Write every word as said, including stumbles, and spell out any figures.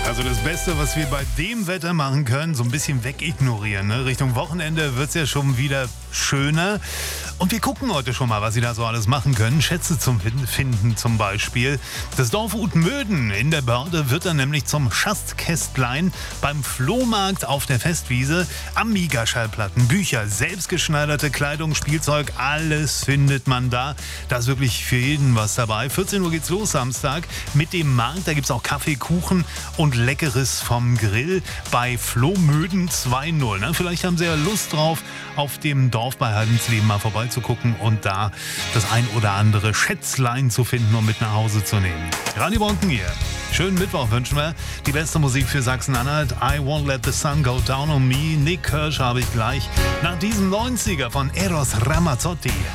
Also das Beste, was wir bei dem Wetter machen können, so ein bisschen wegignorieren. Ne? Richtung Wochenende wird es ja schon wieder schöner. Und wir gucken heute schon mal, was Sie da so alles machen können. Schätze zum Finden zum Beispiel. Das Dorf Utmöden in der Börde wird dann nämlich zum Schastkästlein beim Flohmarkt auf der Festwiese. Amiga-Schallplatten, Bücher, selbstgeschneiderte Kleidung, Spielzeug, alles findet man da. Da ist wirklich für jeden was dabei. vierzehn Uhr geht's los Samstag mit dem Markt. Da gibt's auch Kaffee, Kuchen und Leckeres vom Grill bei Flohmöden zwei null. Ne? Vielleicht haben Sie ja Lust drauf, auf dem Dorf bei Haldensleben mal vorbeizugucken und da das ein oder andere Schätzlein zu finden und mit nach Hause zu nehmen. Radio Bonken hier. Schönen Mittwoch wünschen wir. Die beste Musik für Sachsen-Anhalt. I Won't Let the Sun Go Down on Me. Nick Kirsch habe ich gleich nach diesem neunziger von Eros Ramazzotti.